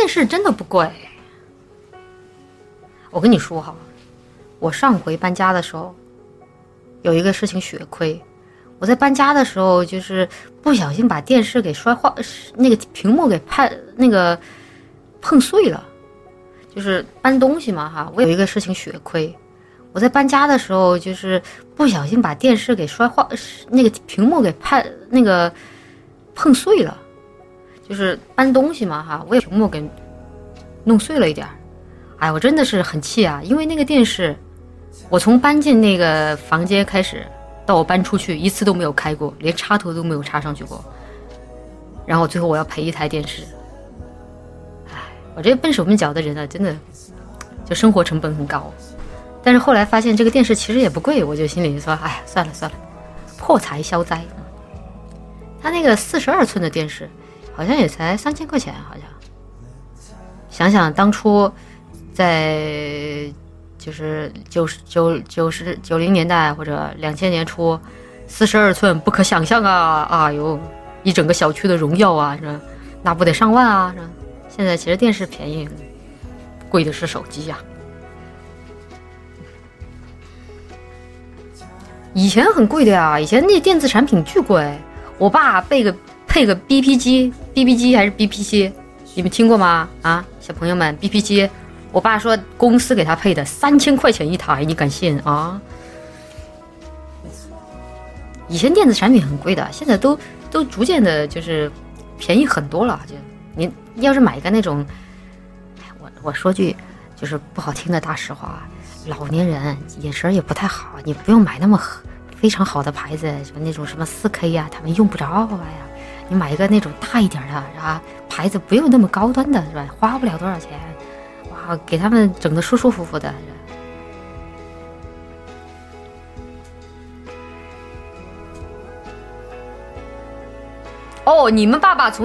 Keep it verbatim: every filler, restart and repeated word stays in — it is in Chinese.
电视真的不贵。我跟你说哈，我上回搬家的时候，有一个事情血亏。我在搬家的时候，就是不小心把电视给摔坏，那个屏幕给拍那个碰碎了。就是搬东西嘛哈，我有一个事情血亏。我在搬家的时候，就是不小心把电视给摔坏，那个屏幕给拍那个碰碎了。就是搬东西嘛哈，我也屏幕给弄碎了一点。哎，我真的是很气啊！因为那个电视，我从搬进那个房间开始，到我搬出去，一次都没有开过，连插头都没有插上去过。然后最后我要赔一台电视。哎，我这个笨手笨脚的人啊，真的就生活成本很高。但是后来发现这个电视其实也不贵，我就心里说，哎，算了算了，破财消灾。他那个四十二寸的电视，好像也才三千块钱，好像。想想当初，在就是九十九九十九零年代或者两千年初，四十二寸不可想象啊！啊哟，一整个小区的荣耀啊，是那不得上万啊！是现在其实电视便宜，贵的是手机呀、啊。以前很贵的呀，以前那电子产品巨贵。我爸配个配个 B P 机 ，B B 机还是 B P 机，你们听过吗？啊，小朋友们 ，B P 机，我爸说公司给他配的，三千块钱一台，你敢信啊？以前电子产品很贵的，现在都都逐渐的就是便宜很多了。就你要是买一个那种，我我说句就是不好听的大实话，老年人眼神也不太好，你不用买那么非常好的牌子，什么那种什么 四 K 呀、啊，他们用不着啊呀。你买一个那种大一点的啊，牌子不用那么高端的，是吧？花不了多少钱，哇，给他们整得舒舒服服的。哦，你们爸爸从